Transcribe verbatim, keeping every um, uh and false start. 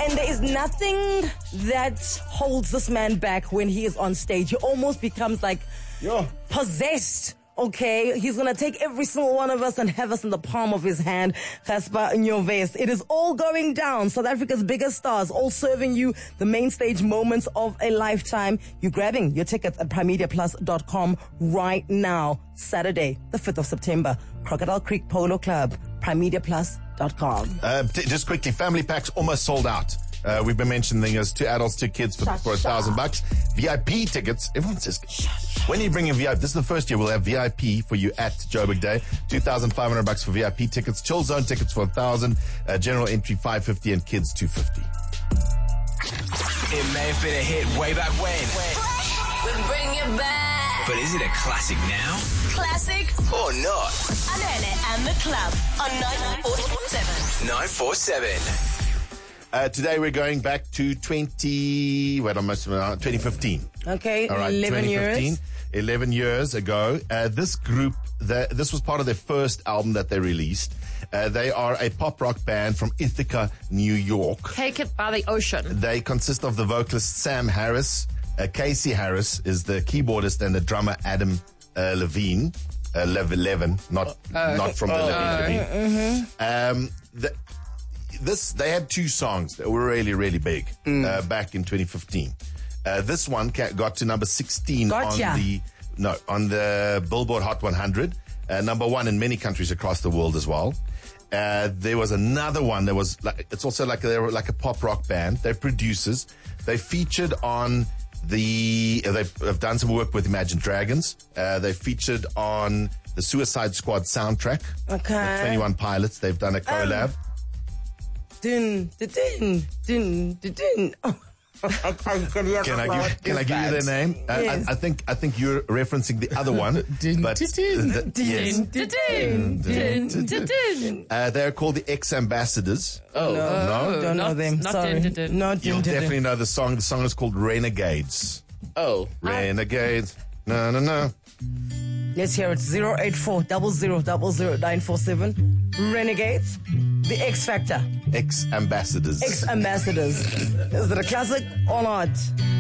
And there is nothing that holds this man back when he is on stage. He almost becomes like Yo. possessed. Okay, he's gonna take every single one of us and have us in the palm of his hand. Casper Nyovest. It is all going down. South Africa's biggest stars, all serving you the main stage moments of a lifetime. You're grabbing your tickets at primedia plus dot com right now. Saturday, the fifth of September, Crocodile Creek Polo Club, primedia plus dot com. Uh, t- just quickly, family packs almost sold out. Uh, we've been mentioning as two adults, two kids for, for a thousand bucks. V I P tickets. Everyone says, when you bring in V I P, this is the first year we'll have V I P for you at Joburg Day. two thousand five hundred bucks for V I P tickets. Chill Zone tickets for a thousand. Uh, general entry five fifty and kids two fifty. It may have been a hit way back when. We bring it back. But is it a classic now? Classic Or not? Anene and the Club on nine four seven. nine four seven. Uh, today we're going back to twenty, wait, almost uh, twenty fifteen. Okay, All right, eleven twenty fifteen, years. eleven years ago. Uh, this group, the, this was part of their first album that they released. Uh, they are a pop rock band from Ithaca, New York. Take it by the ocean. They consist of the vocalist Sam Harris. Uh, Casey Harris is the keyboardist and the drummer Adam uh, Levine. Uh, Lev- Levin, not not from the Levine. Levine. Um, the, this they had two songs that were really really big uh, back in twenty fifteen. Uh, this one ca- got to number sixteen Gotcha. on the no on the Billboard Hot one hundred. Uh, number one in many countries across the world as well. Uh, there was another one that was like, it's also like they were like a pop rock band. They're producers. They featured on the, uh, they've, they've done some work with Imagine Dragons. Uh, they featured on the Suicide Squad soundtrack. Okay. The twenty-one Pilots. They've done a collab. Um, dun, dun, dun, dun, dun, dun. Oh. I, I can, Can I give, can I give you their name? Uh, Yes. I, I think I think you're referencing the other one. but the- yes. Dun, dun, dun, dun, dun. Uh, they're called the X Ambassadors. Oh, no, Don't know not- them. not Sorry. dun, dun, dun. Not You'll dun, dun, dun. definitely know the song. The song is called Renegades. Oh. Renegades. No, no, no. Let's hear it. zero eight four zero zero zero zero nine four seven. Renegades. The X Factor. X Ambassadors. X Ambassadors. Is it a classic or not?